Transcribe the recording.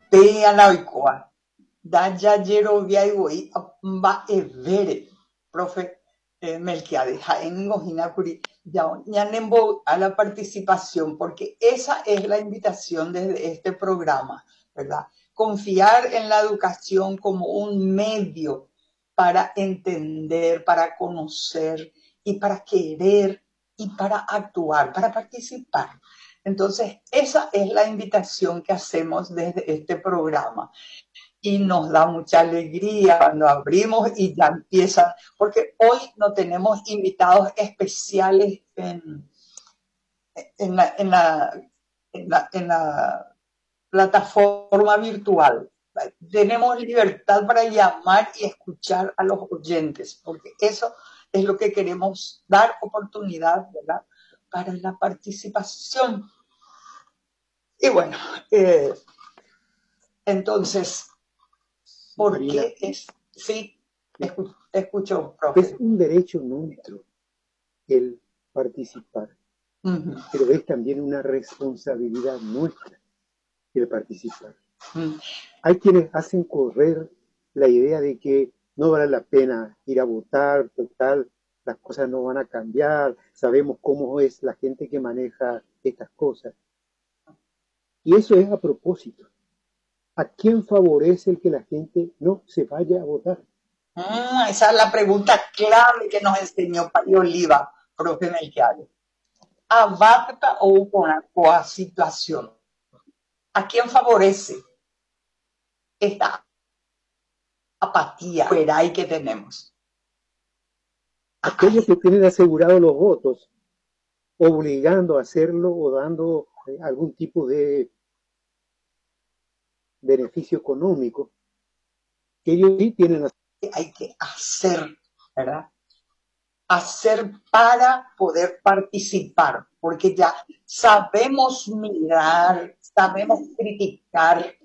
peanaoikuaa ndajajeroviaivoi mba'evére, profe Melquiades, ha'éngohína ñanembo'a la participación, porque esa es la invitación desde este programa, ¿verdad? Confiar en la educación como un medio para entender, para conocer y para querer y para actuar, para participar. Entonces, esa es la invitación que hacemos desde este programa. Y nos da mucha alegría cuando abrimos y ya empiezan, porque hoy no tenemos invitados especiales en la plataforma virtual. Tenemos libertad para llamar y escuchar a los oyentes, porque eso es lo que queremos, dar oportunidad, ¿verdad?, para la participación. Y bueno, entonces, ¿por qué es? Sí, escucho, profe. Es un derecho nuestro el participar, pero es también una responsabilidad nuestra el participar. Hay quienes hacen correr la idea de que no vale la pena ir a votar, total, las cosas no van a cambiar, sabemos cómo es la gente que maneja estas cosas. Y eso es a propósito. ¿A quién favorece el que la gente no se vaya a votar? Esa es la pregunta clave que nos enseñó Pari Oliva, profe Melquiades. ¿Adapta o con la situación? ¿A quién favorece esta apatía que tenemos? Aquellos que tienen asegurados los votos, obligando a hacerlo o dando algún tipo de beneficio económico, que ellos sí tienen. Hay que hacer, ¿verdad? Hacer para poder participar, porque ya sabemos mirar, sabemos criticar,